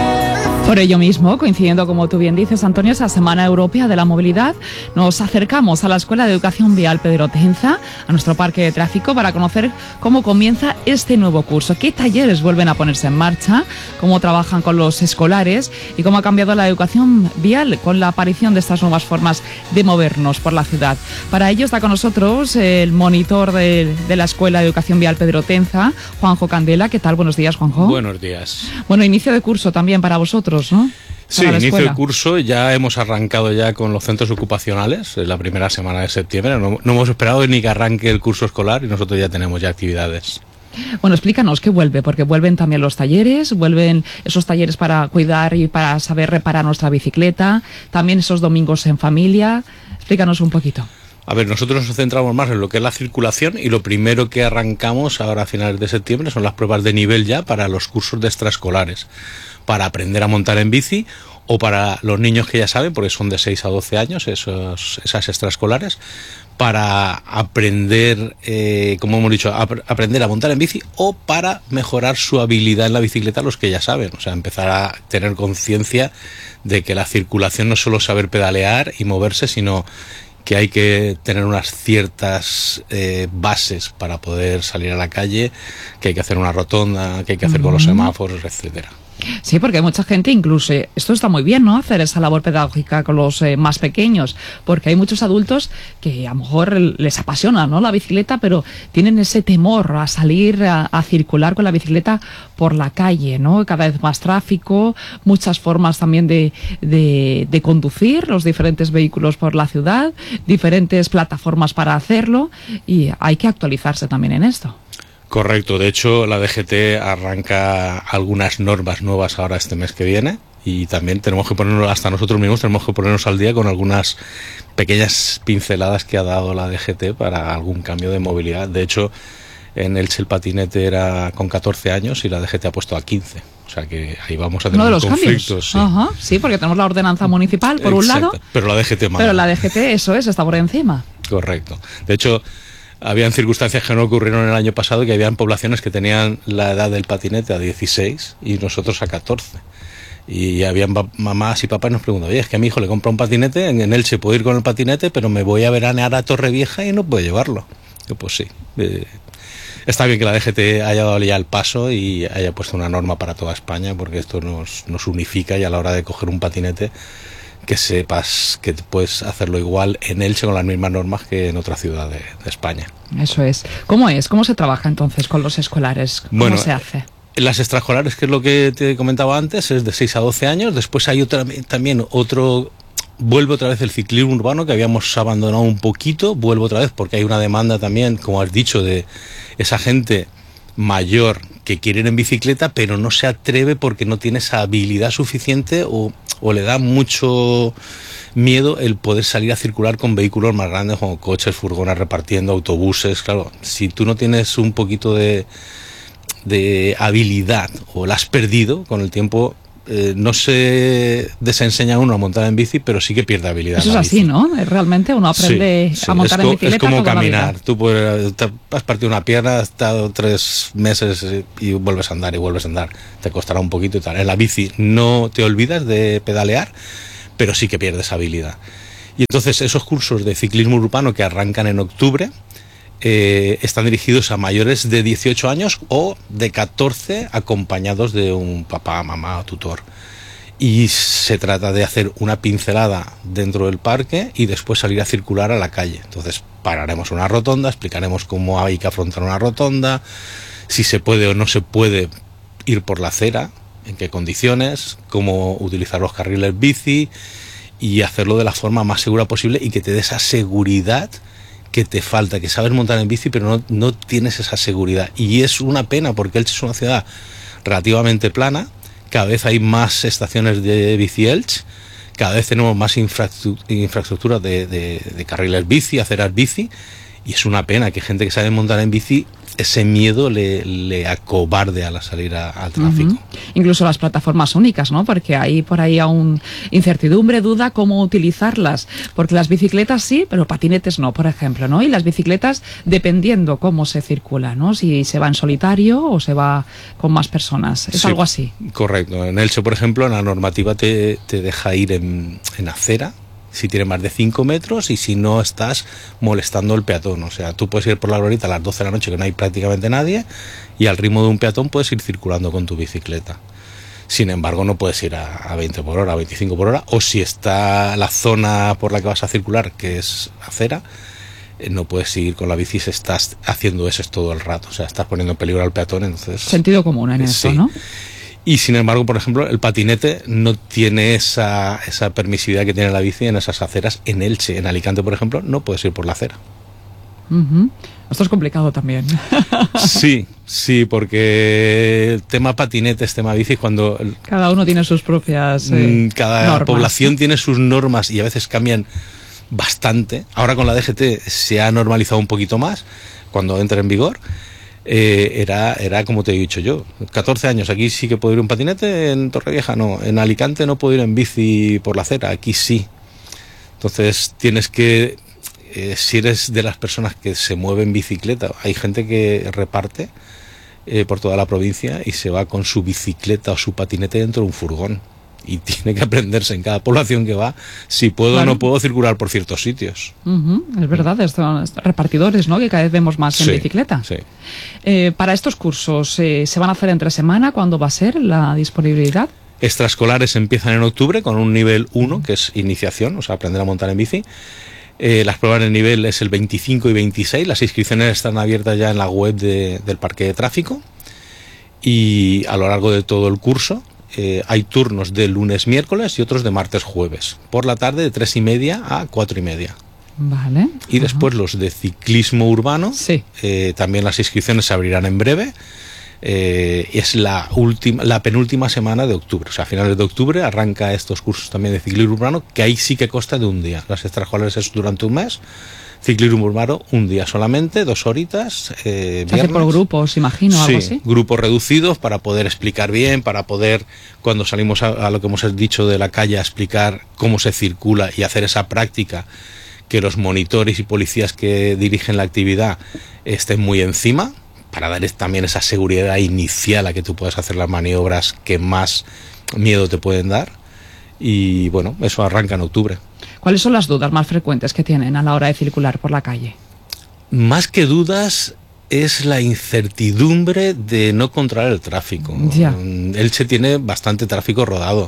Por ello mismo, coincidiendo, como tú bien dices, Antonio, esa Semana Europea de la Movilidad, nos acercamos a la Escuela de Educación Vial Pedro Tenza, a nuestro parque de tráfico, para conocer cómo comienza este nuevo curso, qué talleres vuelven a ponerse en marcha, cómo trabajan con los escolares y cómo ha cambiado la educación vial con la aparición de estas nuevas formas de movernos por la ciudad. Para ello está con nosotros el monitor de, de la Escuela de Educación Vial Pedro Tenza, Juanjo Candela. ¿Qué tal? Buenos días, Juanjo. Buenos días. Bueno, inicio de curso también para vosotros, ¿no? Sí, inicio del curso, ya hemos arrancado ya con los centros ocupacionales, en la primera semana de septiembre, no, no hemos esperado ni que arranque el curso escolar y nosotros ya tenemos ya actividades. Bueno, explícanos qué vuelve, porque vuelven también los talleres, vuelven esos talleres para cuidar y para saber reparar nuestra bicicleta, también esos domingos en familia. Explícanos un poquito. A ver, nosotros nos centramos más en lo que es la circulación y lo primero que arrancamos ahora a finales de septiembre son las pruebas de nivel ya para los cursos de extraescolares, para aprender a montar en bici o para los niños que ya saben, porque son de seis a doce años, esos, esas extraescolares, para aprender, eh, como hemos dicho, ap- aprender a montar en bici o para mejorar su habilidad en la bicicleta, los que ya saben, o sea, empezar a tener conciencia de que la circulación no es solo saber pedalear y moverse, sino que hay que tener unas ciertas eh, bases para poder salir a la calle, que hay que hacer una rotonda, que hay que hacer con los semáforos, etcétera. Sí, porque hay mucha gente, incluso, esto está muy bien, ¿no?, hacer esa labor pedagógica con los eh, más pequeños, porque hay muchos adultos que a lo mejor les apasiona, ¿no?, la bicicleta, pero tienen ese temor a salir a, a circular con la bicicleta por la calle, ¿no? Cada vez más tráfico, muchas formas también de, de, de conducir los diferentes vehículos por la ciudad, diferentes plataformas para hacerlo, y hay que actualizarse también en esto. Correcto, de hecho la D G T arranca algunas normas nuevas ahora este mes que viene y también tenemos que ponernos, hasta nosotros mismos tenemos que ponernos al día con algunas pequeñas pinceladas que ha dado la D G T para algún cambio de movilidad. De hecho, en Elche el patinete era con catorce años y la D G T ha puesto a quince. O sea que ahí vamos a tener Uno de los conflictos. Sí. Ajá, sí, porque tenemos la ordenanza municipal por un lado. Pero la D G T manda. Pero la D G T, eso es, está por encima. Correcto. De hecho, habían circunstancias que no ocurrieron el año pasado, que habían poblaciones que tenían la edad del patinete a dieciséis y nosotros a catorce. Y habían mamás y papás nos preguntan, oye, es que a mi hijo le compra un patinete, en Elche puedo ir con el patinete, pero me voy a veranear a Torrevieja y no puedo llevarlo. Yo, pues sí. Eh, está bien que la D G T haya dado ya el paso y haya puesto una norma para toda España, porque esto nos, nos unifica y a la hora de coger un patinete, que sepas que puedes hacerlo igual en Elche con las mismas normas que en otra ciudad de, de España. Eso es. ¿Cómo es? ¿Cómo se trabaja entonces con los escolares? ¿Cómo bueno, se hace? Las extraescolares, que es lo que te comentaba antes, es de seis a doce años. Después hay otra, también otro... Vuelve otra vez el ciclismo urbano, que habíamos abandonado un poquito. Vuelve otra vez porque hay una demanda también, como has dicho, de esa gente mayor que quiere ir en bicicleta, pero no se atreve porque no tiene esa habilidad suficiente o, o le da mucho miedo el poder salir a circular con vehículos más grandes como coches, furgones repartiendo, autobuses. Claro, si tú no tienes un poquito de, de habilidad o la has perdido con el tiempo, eh, no se desenseña uno a montar en bici, pero sí que pierde habilidad. Eso es así, ¿no? Realmente uno aprende sí, sí. a montar es en bicicleta. Es como caminar. Tú puedes, te has partido una pierna, has estado tres meses y vuelves a andar y vuelves a andar. Te costará un poquito y tal. En la bici no te olvidas de pedalear, pero sí que pierdes habilidad. Y entonces esos cursos de ciclismo urbano que arrancan en octubre eh, están dirigidos a mayores de dieciocho años o de catorce, acompañados de un papá, mamá o tutor. Y se trata de hacer una pincelada dentro del parque y después salir a circular a la calle. Entonces pararemos una rotonda, explicaremos cómo hay que afrontar una rotonda, si se puede o no se puede ir por la acera, en qué condiciones, cómo utilizar los carriles bici y hacerlo de la forma más segura posible y que te dé esa seguridad que te falta, que sabes montar en bici pero no, no tienes esa seguridad. Y es una pena porque Elche es una ciudad relativamente plana, cada vez hay más estaciones de bici Elche, cada vez tenemos más infraestructura de, de, de carriles bici, aceras bici, y es una pena que gente que sabe montar en bici, ese miedo le, le acobarde a la salir a, al tráfico. Uh-huh. Incluso las plataformas únicas, ¿no? Porque hay por ahí aún incertidumbre, duda cómo utilizarlas. Porque las bicicletas sí, pero patinetes no, por ejemplo, ¿no? Y las bicicletas dependiendo cómo se circula, ¿no? Si se va en solitario o se va con más personas. Es sí, algo así. Correcto. En Elche, por ejemplo, la normativa te, te deja ir en, en acera, si tiene más de cinco metros y si no estás molestando al peatón. O sea, tú puedes ir por la glorieta a las doce de la noche que no hay prácticamente nadie y al ritmo de un peatón puedes ir circulando con tu bicicleta. Sin embargo, no puedes ir a, a veinte por hora, a veinticinco por hora, o si está la zona por la que vas a circular, que es acera, eh, no puedes ir con la bici si estás haciendo eso todo el rato. O sea, estás poniendo en peligro al peatón. Entonces, sentido común en eso, sí. ¿no? Y sin embargo, por ejemplo, el patinete no tiene esa, esa permisividad que tiene la bici en esas aceras. En Elche, en Alicante, por ejemplo, no puedes ir por la acera. Uh-huh. Esto es complicado también. Sí, sí, porque el tema patinetes, tema bici, cuando... Cada uno tiene sus propias eh, Cada normas, población ¿no? tiene sus normas y a veces cambian bastante. Ahora con la D G T se ha normalizado un poquito más cuando entra en vigor. Eh, era, era como te he dicho yo, catorce años, aquí sí que puedo ir en patinete, en Torrevieja no, en Alicante no puedo ir en bici por la acera, aquí sí. Entonces tienes que, eh, si eres de las personas que se mueven en bicicleta, hay gente que reparte eh, por toda la provincia y se va con su bicicleta o su patinete dentro de un furgón. Y tiene que aprenderse en cada población que va si puedo o claro. no puedo circular por ciertos sitios. Uh-huh, es verdad, estos repartidores, ¿no? Que cada vez vemos más en sí, bicicleta. Sí. Eh, para estos cursos, eh, ¿se van a hacer entre semana? ¿Cuándo va a ser la disponibilidad? Extraescolares empiezan en octubre con un nivel uno, que es iniciación, o sea, aprender a montar en bici. Eh, las pruebas de nivel es el veinticinco y veintiséis. Las inscripciones están abiertas ya en la web de, del Parque de Tráfico. Y a lo largo de todo el curso Eh, hay turnos de lunes, miércoles y otros de martes, jueves. Por la tarde de tres y media a cuatro y media. Vale. Y después los de ciclismo urbano, sí. eh, también las inscripciones se abrirán en breve. Eh, es la última, la penúltima semana de octubre, o sea, a finales de octubre arranca estos cursos también de ciclismo urbano, que ahí sí que consta de un día. Las extraescolares es durante un mes, ciclismo urbano un día solamente, dos horitas. Eh, Se hace por grupos, imagino, algo sí, así. Grupos reducidos para poder explicar bien, para poder, cuando salimos a, a lo que hemos dicho de la calle, a explicar cómo se circula y hacer esa práctica, que los monitores y policías que dirigen la actividad estén muy encima, para dar también esa seguridad inicial a que tú puedas hacer las maniobras que más miedo te pueden dar. Y bueno, eso arranca en octubre. ¿Cuáles son las dudas más frecuentes que tienen a la hora de circular por la calle? Más que dudas es la incertidumbre de no controlar el tráfico. Ya. Elche tiene bastante tráfico rodado.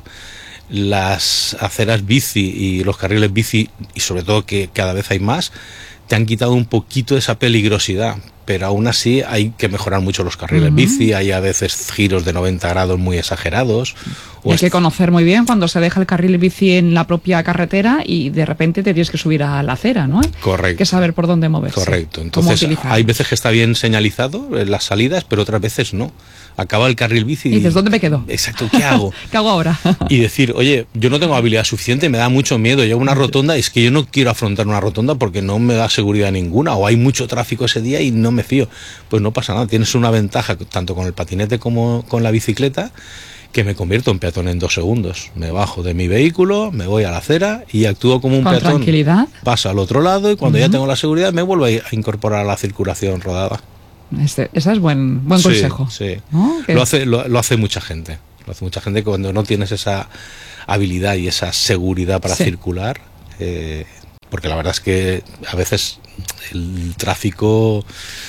Las aceras bici y los carriles bici, y sobre todo que cada vez hay más, te han quitado un poquito esa peligrosidad, pero aún así hay que mejorar mucho los carriles uh-huh. bici, hay a veces giros de noventa grados muy exagerados. O hay que conocer muy bien cuando se deja el carril bici en la propia carretera y de repente te tienes que subir a la acera, ¿no? Correcto. Hay que saber por dónde moverse. Correcto. Entonces hay veces que está bien señalizado en las salidas, pero otras veces no. Acaba el carril bici y, y dices, ¿dónde me quedo? Exacto, ¿qué hago? ¿Qué hago ahora? Y decir, oye, yo no tengo habilidad suficiente, me da mucho miedo, llego a una rotonda, es que yo no quiero afrontar una rotonda porque no me da seguridad ninguna, o hay mucho tráfico ese día y no me fío. Pues no pasa nada, tienes una ventaja tanto con el patinete como con la bicicleta, que me convierto en peatón en dos segundos. Me bajo de mi vehículo, me voy a la acera y actúo como un con peatón. Tranquilidad. Paso al otro lado y cuando uh-huh. ya tengo la seguridad me vuelvo a incorporar a la circulación rodada. Este, ese es buen buen sí, consejo. Sí. ¿No? Lo hace lo, lo hace mucha gente. Lo hace mucha gente cuando no tienes esa habilidad y esa seguridad para sí. circular. Eh, porque la verdad es que a veces el tráfico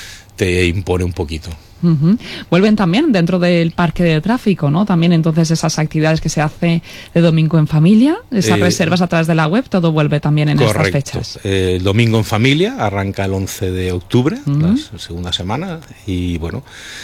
te impone un poquito. Uh-huh. Vuelven también dentro del parque de tráfico, ¿no? También entonces esas actividades que se hace de domingo en familia, esas eh, reservas a través de la web, todo vuelve también en correcto. estas fechas. Eh, el domingo en familia arranca el once de octubre, uh-huh. la segunda semana, y bueno,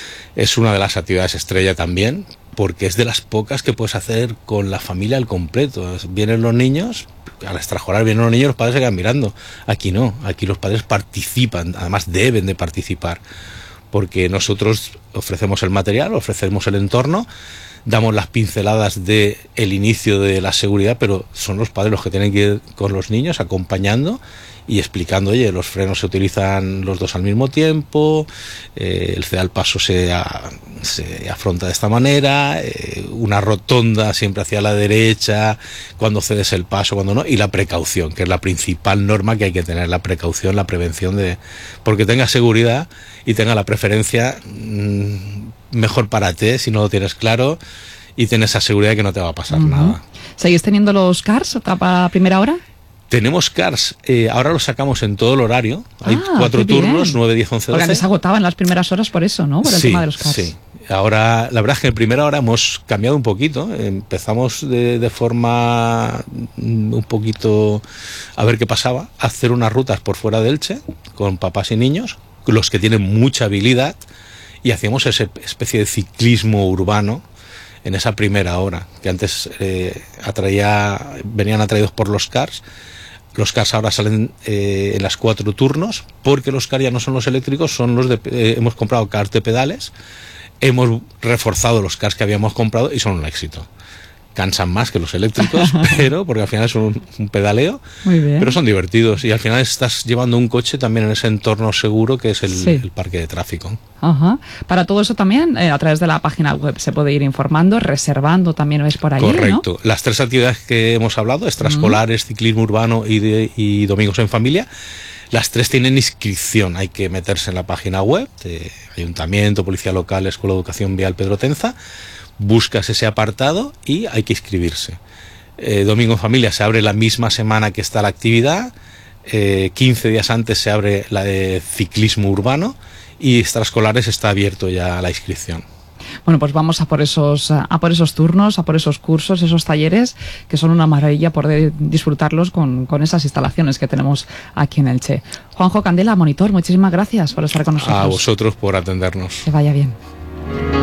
es una de las actividades estrella también, porque es de las pocas que puedes hacer con la familia al completo. Vienen los niños, al extraescolar vienen los niños, los padres se quedan mirando. Aquí no, aquí los padres participan, además deben de participar, porque nosotros ofrecemos el material, ofrecemos el entorno, damos las pinceladas de el inicio de la seguridad, pero son los padres los que tienen que ir con los niños acompañando y explicando, oye, los frenos se utilizan los dos al mismo tiempo, eh, el ceda al paso se, a, se afronta de esta manera, eh, una rotonda siempre hacia la derecha, cuando cedes el paso, cuando no, y la precaución, que es la principal norma que hay que tener, la precaución, la prevención, de porque tenga seguridad y tenga la preferencia mmm, mejor para ti, si no lo tienes claro, y tienes esa seguridad de que no te va a pasar uh-huh. nada. ¿Seguís teniendo los cars a primera hora? Tenemos cars, eh, ahora los sacamos en todo el horario, hay ah, cuatro turnos, nueve, diez, once, doce. Porque antes se agotaban las primeras horas por eso, ¿no? Por el sí, tema de los cars. Sí, ahora la verdad es que en primera hora hemos cambiado un poquito, empezamos de, de forma un poquito a ver qué pasaba, a hacer unas rutas por fuera de Elche, con papás y niños, los que tienen mucha habilidad, y hacíamos esa especie de ciclismo urbano en esa primera hora, que antes eh, atraía, venían atraídos por los cars. Los cars ahora salen eh, en las cuatro turnos, porque los cars ya no son los eléctricos, son los de, eh, hemos comprado cars de pedales, hemos reforzado los cars que habíamos comprado y son un éxito. Cansan más que los eléctricos, pero porque al final es un, un pedaleo, muy bien. Pero son divertidos y al final estás llevando un coche también en ese entorno seguro que es el, sí. el parque de tráfico. Ajá. Para todo eso también, eh, a través de la página web se puede ir informando, reservando también, ¿no? Es por ahí, correcto. ¿no? Las tres actividades que hemos hablado, extraescolares, uh-huh. ciclismo urbano y, de, y domingos en familia, las tres tienen inscripción. Hay que meterse en la página web de Ayuntamiento, Policía Local, Escuela de Educación Vial Pedro Tenza, buscas ese apartado y hay que inscribirse. Eh, Domingo en Familia se abre la misma semana que está la actividad, eh, quince días antes se abre la de ciclismo urbano y extraescolares está abierto ya la inscripción. Bueno, pues vamos a por esos a por esos turnos, a por esos cursos, esos talleres que son una maravilla poder disfrutarlos con, con esas instalaciones que tenemos aquí en Elche. Juanjo Candela, monitor, muchísimas gracias por estar con nosotros. A vosotros por atendernos. Que vaya bien.